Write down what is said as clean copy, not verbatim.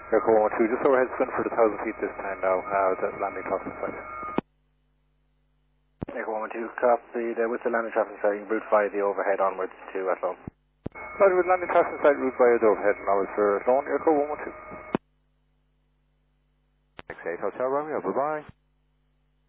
Echo 112, just overhead Swinford, 1,000 feet this time now, the landing traffic site. Echo 112, copy with the landing traffic sighting, route 5, the overhead onwards to Athlone. Roger, with landing traffic site, route via the overhead, now it's for Athlone, Echo 112. 68 Hotel Romeo, bye-bye.